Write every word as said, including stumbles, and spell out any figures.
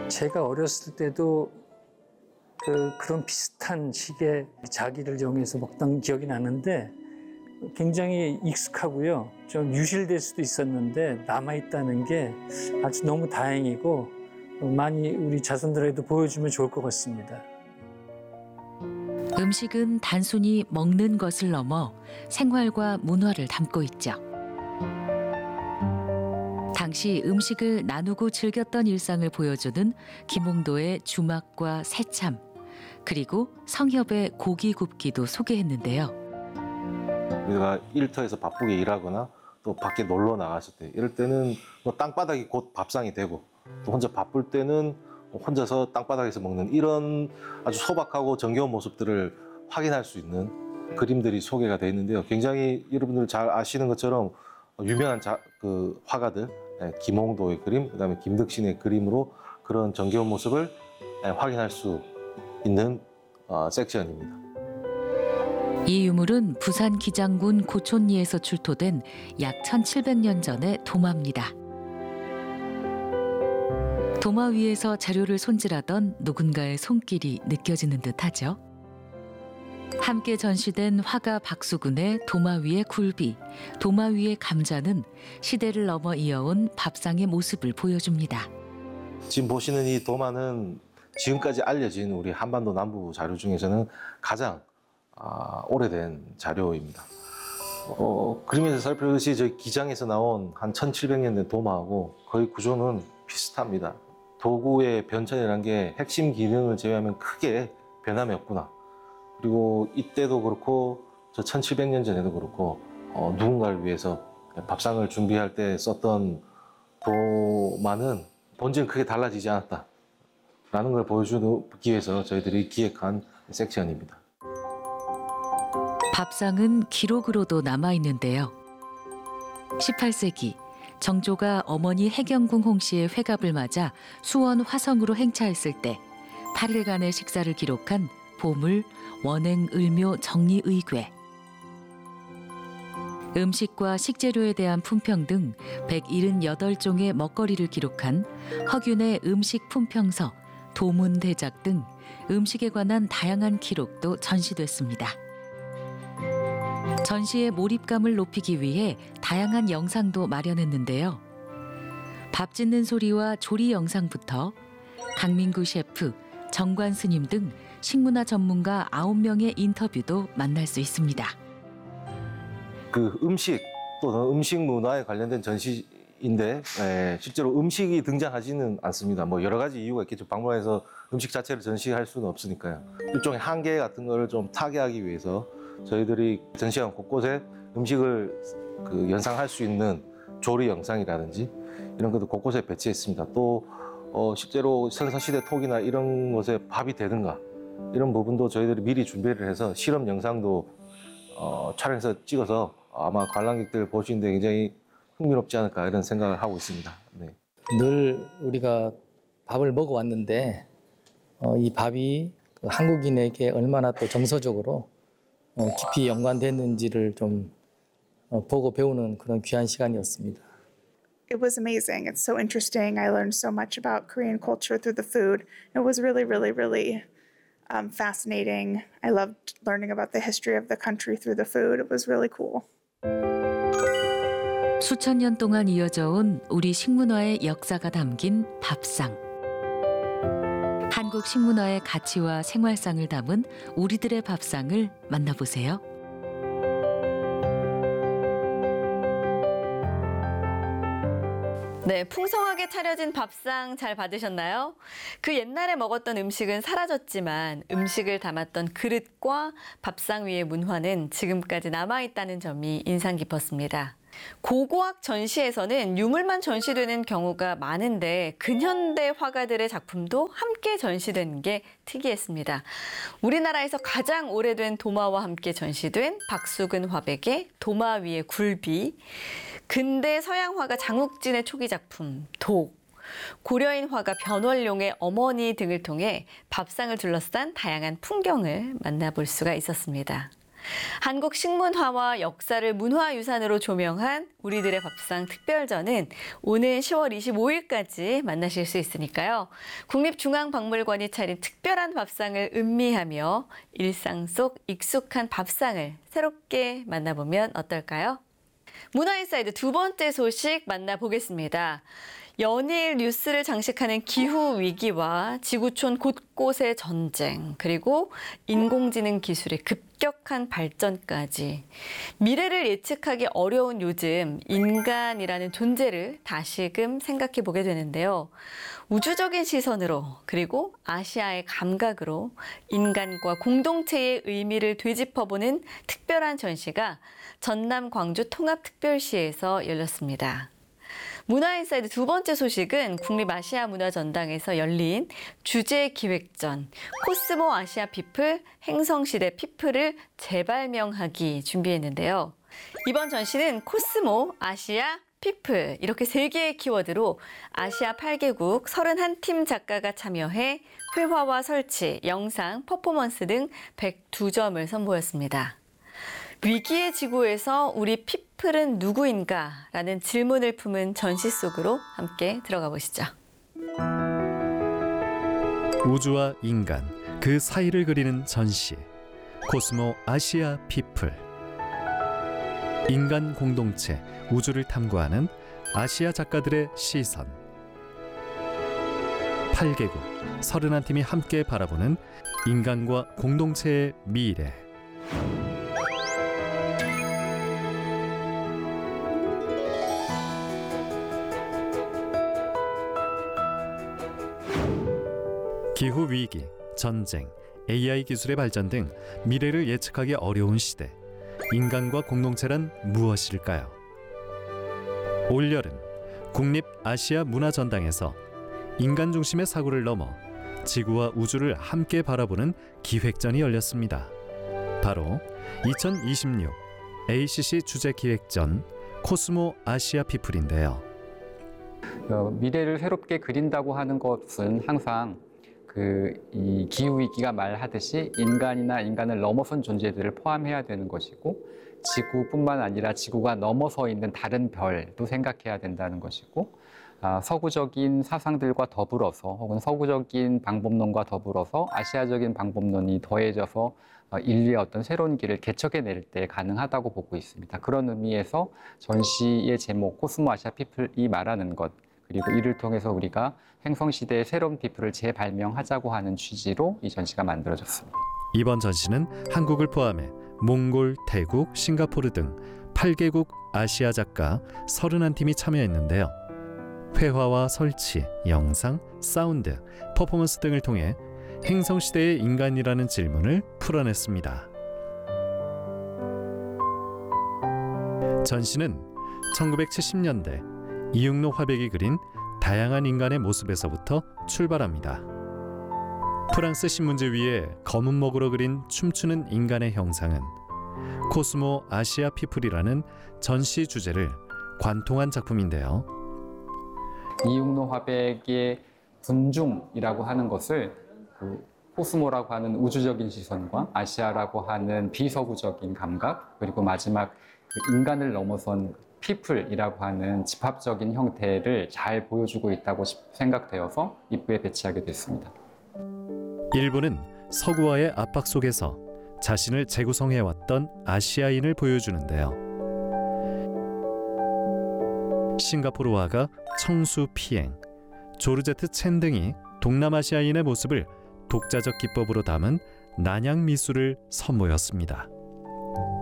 제가 어렸을 때도 그, 그런 비슷한 식의 자기를 이용해서 먹던 기억이 나는데 굉장히 익숙하고요. 좀 유실될 수도 있었는데 남아있다는 게 아주 너무 다행이고 많이 우리 자손들에게도 보여주면 좋을 것 같습니다. 음식은 단순히 먹는 것을 넘어 생활과 문화를 담고 있죠. 당시 음식을 나누고 즐겼던 일상을 보여주는 김홍도의 주막과 새참, 그리고 성협의 고기 굽기도 소개했는데요. 우리가 일터에서 바쁘게 일하거나 또 밖에 놀러 나갔을 때 이럴 때는 뭐 땅바닥이 곧 밥상이 되고 또 혼자 바쁠 때는 혼자서 땅바닥에서 먹는 이런 아주 소박하고 정겨운 모습들을 확인할 수 있는 그림들이 소개가 되어 있는데요. 굉장히 여러분들 잘 아시는 것처럼 유명한 자, 그 화가들, 김홍도의 그림, 그다음에 김덕신의 그림으로 그런 정겨운 모습을 확인할 수 있는 어, 섹션입니다. 이 유물은 부산 기장군 고촌리에서 출토된 약 천칠백 년 전의 도마입니다. 도마 위에서 자료를 손질하던 누군가의 손길이 느껴지는 듯하죠. 함께 전시된 화가 박수근의 도마 위의 굴비, 도마 위의 감자는 시대를 넘어 이어온 밥상의 모습을 보여줍니다. 지금 보시는 이 도마는 지금까지 알려진 우리 한반도 남부 자료 중에서는 가장 아, 오래된 자료입니다. 어, 그림에서 살펴보듯이 저희 기장에서 나온 한 천칠백 년 된 도마하고 거의 구조는 비슷합니다. 도구의 변천이라는 게 핵심 기능을 제외하면 크게 변함이 없구나. 그리고 이때도 그렇고 저 천칠백 년 전에도 그렇고 어, 누군가를 위해서 밥상을 준비할 때 썼던 도마는 본질은 크게 달라지지 않았다. 라는 걸 보여주기 위해서 저희들이 기획한 섹션입니다. 밥상은 기록으로도 남아있는데요. 십팔 세기 정조가 어머니 해경궁 홍씨의 회갑을 맞아 수원 화성으로 행차했을 때 팔 일간의 식사를 기록한 보물, 원행, 을묘, 정리의궤. 음식과 식재료에 대한 품평 등 백칠십팔 종의 먹거리를 기록한 허균의 음식 품평서, 도문대작 등 음식에 관한 다양한 기록도 전시됐습니다. 전시의 몰입감을 높이기 위해 다양한 영상도 마련했는데요. 밥 짓는 소리와 조리 영상부터 강민구 셰프, 정관 스님 등 식문화 전문가 아홉 명의 인터뷰도 만날 수 있습니다. 그 음식 또는 음식 문화에 관련된 전시인데 에, 실제로 음식이 등장하지는 않습니다. 뭐 여러 가지 이유가 있겠죠. 박물관에서 음식 자체를 전시할 수는 없으니까요. 일종의 한계 같은 거를 좀 타개하기 위해서 저희들이 전시관 곳곳에 음식을 그 연상할 수 있는 조리 영상이라든지 이런 것도 곳곳에 배치했습니다. 또 어, 실제로 선사시대 톡이나 이런 것에 밥이 되든가 이런 부분도 저희들이 미리 준비를 해서 실험 영상도 어, 촬영해서 찍어서 아마 관람객들 보시는데 굉장히 흥미롭지 않을까 이런 생각을 하고 있습니다. 네. 늘 우리가 밥을 먹어왔는데 어, 이 밥이 그 한국인에게 얼마나 또 정서적으로 어, 깊이 연관됐는지를 좀 어, 보고 배우는 그런 귀한 시간이었습니다. It was amazing. It's so interesting. I learned so much about Korean culture through the food. It was really, really, really um, fascinating. I loved learning about the history of the country through the food. It was really cool. 수천 년 동안 이어져 온 우리 식문화의 역사가 담긴 밥상. 한국 식문화의 가치와 생활상을 담은 우리들의 밥상을 만나보세요. 네, 풍성하게 차려진 밥상 잘 받으셨나요? 그 옛날에 먹었던 음식은 사라졌지만 음식을 담았던 그릇과 밥상 위의 문화는 지금까지 남아있다는 점이 인상 깊었습니다. 고고학 전시에서는 유물만 전시되는 경우가 많은데 근현대 화가들의 작품도 함께 전시된 게 특이했습니다. 우리나라에서 가장 오래된 도마와 함께 전시된 박수근 화백의 도마 위의 굴비, 근대 서양 화가 장욱진의 초기 작품 독, 고려인 화가 변월룡의 어머니 등을 통해 밥상을 둘러싼 다양한 풍경을 만나볼 수가 있었습니다. 한국 식문화와 역사를 문화유산으로 조명한 우리들의 밥상 특별전은 오는 시월 이십오일까지 만나실 수 있으니까요. 국립중앙박물관이 차린 특별한 밥상을 음미하며 일상 속 익숙한 밥상을 새롭게 만나보면 어떨까요? 문화인사이드 두 번째 소식 만나보겠습니다. 연일 뉴스를 장식하는 기후위기와 지구촌 곳곳의 전쟁, 그리고 인공지능 기술의 급격한 발전까지 미래를 예측하기 어려운 요즘 인간이라는 존재를 다시금 생각해 보게 되는데요. 우주적인 시선으로 그리고 아시아의 감각으로 인간과 공동체의 의미를 되짚어보는 특별한 전시가 전남 광주 통합특별시에서 열렸습니다. 문화인사이드 두 번째 소식은 국립아시아문화전당에서 열린 주제기획전 코스모 아시아 피플 행성시대 피플을 재발명하기 준비했는데요. 이번 전시는 코스모 아시아 피플 이렇게 세 개의 키워드로 아시아 팔 개국 서른한 팀 작가가 참여해 회화와 설치, 영상, 퍼포먼스 등 백이 점을 선보였습니다. 위기의 지구에서 우리 피플은 누구인가? 라는 질문을 품은 전시 속으로 함께 들어가 보시죠. 우주와 인간, 그 사이를 그리는 전시 코스모 아시아 피플. 인간 공동체, 우주를 탐구하는 아시아 작가들의 시선. 팔 개국, 서른한 팀이 함께 바라보는 인간과 공동체의 미래. 기후위기, 전쟁, 에이아이 기술의 발전 등 미래를 예측하기 어려운 시대. 인간과 공동체란 무엇일까요? 올여름 국립아시아문화전당에서 인간 중심의 사고를 넘어 지구와 우주를 함께 바라보는 기획전이 열렸습니다. 바로 이천이십육 에이씨씨 주제기획전 코스모 아시아 피플인데요. 어, 미래를 새롭게 그린다고 하는 것은 항상 그 이 기후 위기가 말하듯이 인간이나 인간을 넘어선 존재들을 포함해야 되는 것이고, 지구뿐만 아니라 지구가 넘어서 있는 다른 별도 생각해야 된다는 것이고, 아, 서구적인 사상들과 더불어서 혹은 서구적인 방법론과 더불어서 아시아적인 방법론이 더해져서 어, 인류의 어떤 새로운 길을 개척해낼 때 가능하다고 보고 있습니다. 그런 의미에서 전시의 제목 코스모 아시아 피플이 말하는 것, 그리고 이를 통해서 우리가 행성시대의 새로운 피플을 재발명하자고 하는 취지로 이 전시가 만들어졌습니다. 이번 전시는 한국을 포함해 몽골, 태국, 싱가포르 등 팔 개국 아시아 작가 서른한 팀이 참여했는데요. 회화와 설치, 영상, 사운드, 퍼포먼스 등을 통해 행성시대의 인간이라는 질문을 풀어냈습니다. 전시는 천구백칠십 년대 이육로 화백이 그린 다양한 인간의 모습에서부터 출발합니다. 프랑스 신문지 위에 검은 먹으로 그린 춤추는 인간의 형상은 코스모 아시아 피플이라는 전시 주제를 관통한 작품인데요. 이육로 화백의 분중이라고 하는 것을 그 코스모라고 하는 우주적인 시선과 아시아라고 하는 비서구적인 감각, 그리고 마지막 그 인간을 넘어선 피플이라고 하는 집합적인 형태를 잘 보여주고 있다고 생각되어서 입구에 배치하게 됐습니다. 일부는 서구화의 압박 속에서 자신을 재구성해왔던 아시아인을 보여주는데요. 싱가포르화가 청수 피행, 조르제트 첸 등이 동남아시아인의 모습을 독자적 기법으로 담은 난양 미술을 선보였습니다.